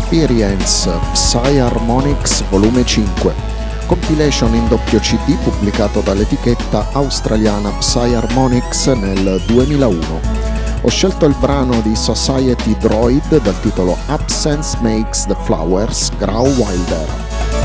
Experience Psyharmonics Volume 5, compilation in doppio CD pubblicato dall'etichetta australiana Psyharmonics nel 2001. Ho scelto il brano di Society Droid dal titolo Absence Makes the Flowers Grow Wilder.